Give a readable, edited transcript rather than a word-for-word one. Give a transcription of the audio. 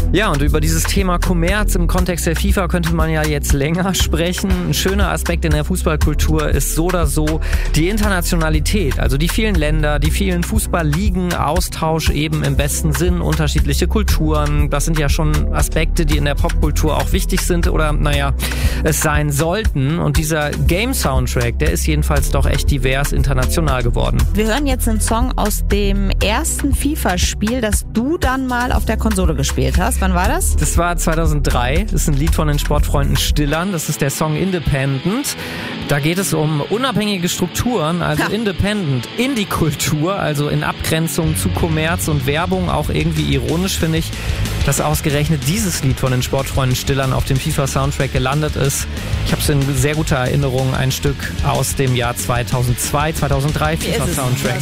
Ja, und über dieses Thema Kommerz im Kontext der FIFA könnte man ja jetzt länger sprechen. Ein schöner Aspekt in der Fußballkultur ist so oder so die Internationalität. Also die vielen Länder, die vielen Fußballligen, Austausch eben im besten Sinn, unterschiedliche Kulturen. Das sind ja schon Aspekte, die in der Popkultur auch wichtig sind oder, es sein sollten. Und dieser Game-Soundtrack, der ist jedenfalls doch echt divers international geworden. Wir hören jetzt einen Song aus dem ersten FIFA-Spiel, das du dann mal auf der Konsole gespielt hast. Wann war das? Das war 2003. Das ist ein Lied von den Sportfreunden Stillern. Das ist der Song Independent. Da geht es um unabhängige Strukturen, also Independent, Indie-Kultur, also in Abgrenzung zu Kommerz und Werbung. Auch irgendwie ironisch, finde ich, dass ausgerechnet dieses Lied von den Sportfreunden Stillern auf dem FIFA-Soundtrack gelandet ist. Ich habe es in sehr guter Erinnerung, ein Stück aus dem Jahr 2002, 2003 FIFA-Soundtrack.